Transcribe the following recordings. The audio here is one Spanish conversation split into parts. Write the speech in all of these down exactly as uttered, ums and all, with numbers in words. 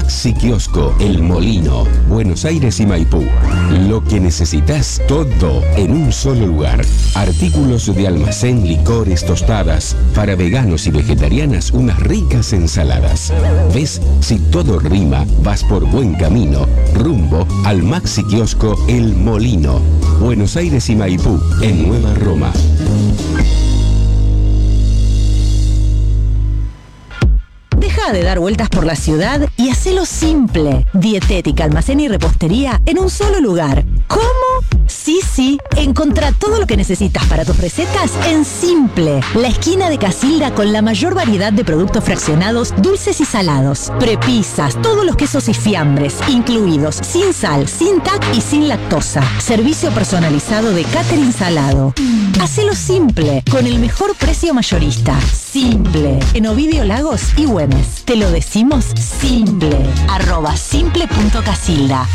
Maxi Kiosco El Molino, Buenos Aires y Maipú. Lo que necesitas, todo en un solo lugar. Artículos de almacén, licores, tostadas. Para veganos y vegetarianas, unas ricas ensaladas. ¿Ves? Si todo rima, vas por buen camino. Rumbo al Maxi Kiosco El Molino, Buenos Aires y Maipú, en Nueva Roma. Deja de dar vueltas por la ciudad y hacelo simple. Dietética, almacén y repostería en un solo lugar. ¿Cómo? Sí, sí. Encontrá todo lo que necesitas para tus recetas en Simple, la esquina de Casilda con la mayor variedad de productos fraccionados, dulces y salados. Prepisas, todos los quesos y fiambres, incluidos, sin sal, sin T A C y sin lactosa. Servicio personalizado de catering salado. Hacelo simple, con el mejor precio mayorista. Simple. En Ovidio Lagos y Güemes. Te lo decimos simple. Arroba simple punto casilda.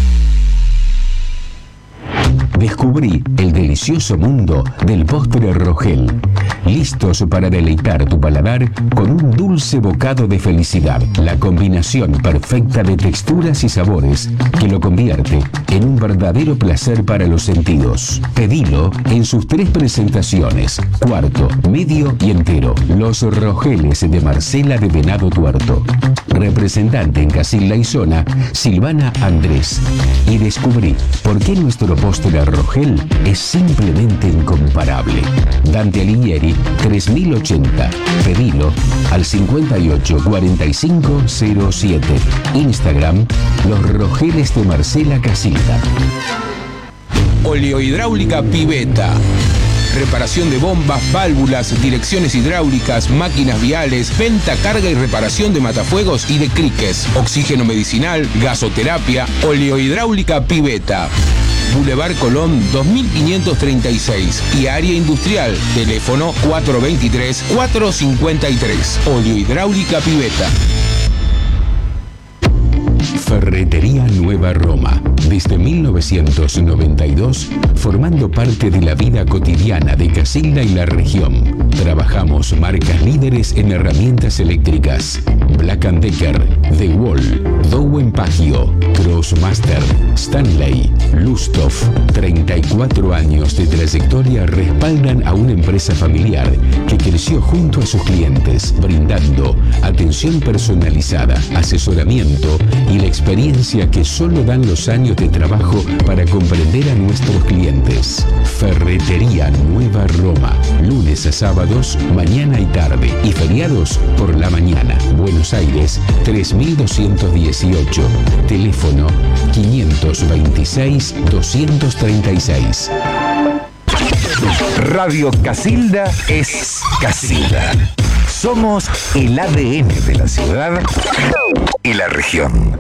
Descubrí el delicioso mundo del postre Rogel. Listos para deleitar tu paladar con un dulce bocado de felicidad. La combinación perfecta de texturas y sabores que lo convierte en un verdadero placer para los sentidos. Pedilo en sus tres presentaciones: cuarto, medio y entero. Los Rogeles de Marcela de Venado Tuerto. Representante en Casilda y Zona, Silvana Andrés. Y descubrí por qué nuestro postre Rogel es simplemente incomparable. Dante Alighieri, tres mil ochenta. Pedilo al cincuenta y ocho cuarenta y cinco cero siete. Instagram, Los Rogeles de Marcela Casilda. Oleohidráulica Piveta. Reparación de bombas, válvulas, direcciones hidráulicas, máquinas viales, venta, carga y reparación de matafuegos y de criques. Oxígeno medicinal, gasoterapia. Oleohidráulica Piveta. Boulevard Colón dos mil quinientos treinta y seis y área industrial. Teléfono cuatro veintitrés cuatro cincuenta y tres. Oleohidráulica Piveta. Ferretería Nueva Roma. Desde mil novecientos noventa y dos, formando parte de la vida cotidiana de Casilda y la región. Trabajamos marcas líderes en herramientas eléctricas: Black and Decker, The Wall, Dow Pagio, Crossmaster, Stanley, Lustoff. treinta y cuatro años de trayectoria respaldan a una empresa familiar que creció junto a sus clientes, brindando atención personalizada, asesoramiento y la experiencia que solo dan los años de trabajo para comprender a nuestros clientes. Ferretería Nueva Roma. Lunes a sábados, mañana y tarde. Y feriados por la mañana. Buenos Aires, tres mil doscientos dieciocho. Teléfono quinientos veintiséis doscientos treinta y seis. Radio Casilda es Casilda. Somos el A D N de la ciudad y la región.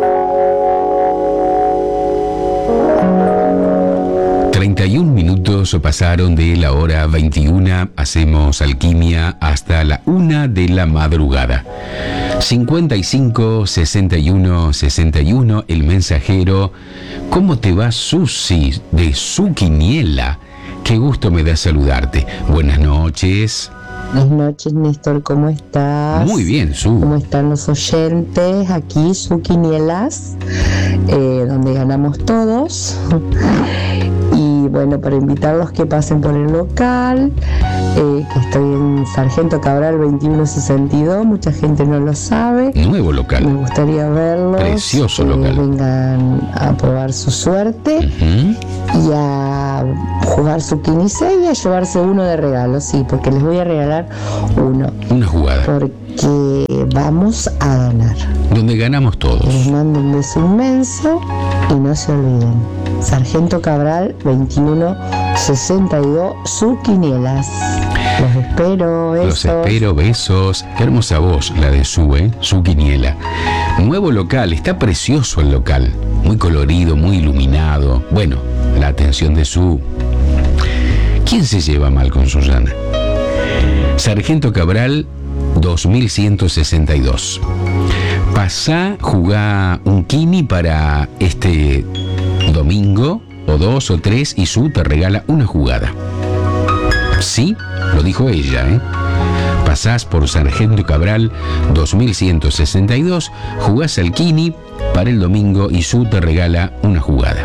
treinta y un minutos pasaron de la hora veintiuna. Hacemos alquimia hasta la una de la madrugada. cincuenta y cinco sesenta y uno sesenta y uno, el mensajero. ¿Cómo te va, Susi, de su quiniela? Qué gusto me da saludarte. Buenas noches. Buenas noches, Néstor, ¿cómo estás? Muy bien, Su. ¿Cómo están los oyentes? Aquí, Su Quinielas, eh, donde ganamos todos. Y bueno, para invitarlos que pasen por el local, eh, que estoy en Sargento Cabral veintiuno sesenta y dos, mucha gente no lo sabe. Nuevo local. Me gustaría verlos. Precioso eh, local. Vengan a probar su suerte. Uh-huh. Y a jugar su quince y a llevarse uno de regalo, sí, porque les voy a regalar uno. Una jugada. Porque vamos a ganar. Donde ganamos todos. Les mando un beso inmenso y no se olviden. Sargento Cabral veintiuno sesenta y dos, su quinielas. Los espero, besos. Los espero, besos. Qué hermosa voz la de Su, ¿eh? Su quiniela. Nuevo local, está precioso el local. Muy colorido, muy iluminado. Bueno, la atención de Su. ¿Quién se lleva mal con Susana? Sargento Cabral dos mil ciento sesenta y dos. Pasá, jugá un quini para este domingo, o dos o tres, y Su te regala una jugada. Sí, lo dijo ella, ¿eh? pasás por Sargento Cabral dos mil ciento sesenta y dos, jugás al Kini para el domingo y Su te regala una jugada.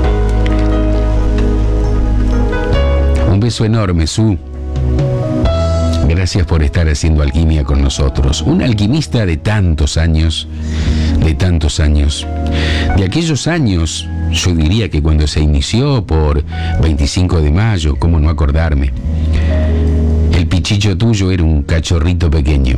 Un beso enorme, Su. Gracias por estar haciendo alquimia con nosotros. Un alquimista de tantos años, de tantos años. De aquellos años, yo diría que cuando se inició por veinticinco de mayo, cómo no acordarme, el pichicho tuyo era un cachorrito pequeño.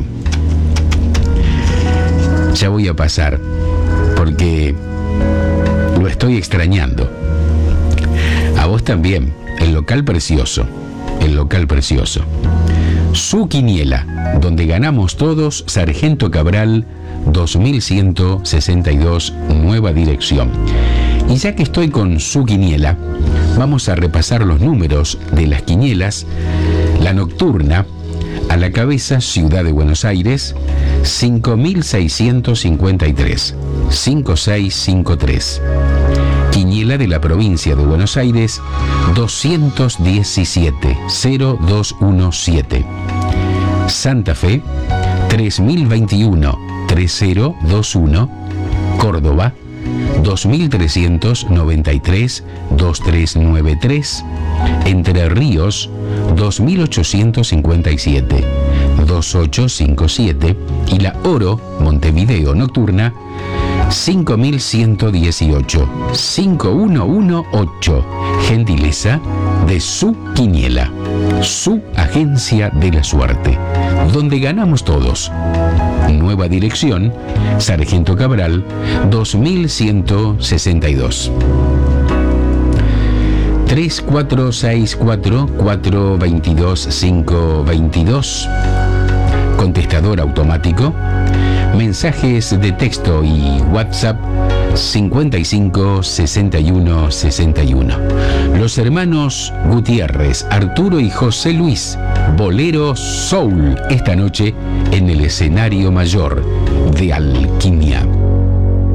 Ya voy a pasar, porque lo estoy extrañando. A vos también, el local precioso, el local precioso. Su Quiniela, donde ganamos todos, Sargento Cabral dos mil ciento sesenta y dos, nueva dirección. Y ya que estoy con Su Quiniela, vamos a repasar los números de las quinielas. La nocturna, a la cabeza, Ciudad de Buenos Aires, cinco mil seiscientos cincuenta y tres, cinco seis cinco tres. Quiniela de la provincia de Buenos Aires, doscientos diecisiete, cero dos diecisiete. Santa Fe, tres mil veintiuno, treinta veintiuno. Córdoba, dos mil trescientos noventa y tres, veintitrés noventa y tres. Entre Ríos, dos mil ochocientos cincuenta y siete, veintiocho cincuenta y siete. Y la Oro, Montevideo nocturna, cinco mil ciento dieciocho, cinco mil dieciocho. Gentileza de Su Quiniela, su agencia de la suerte, donde ganamos todos. Nueva dirección, Sargento Cabral dos mil ciento sesenta y dos. tres cuatro seis cuatro, cuatro dos dos, cinco dos dos. Contestador automático. Mensajes de texto y WhatsApp cincuenta y cinco, sesenta y uno, sesenta y uno. Los hermanos Gutiérrez, Arturo y José Luis, Bolero Soul, esta noche en el escenario mayor de Alquimia.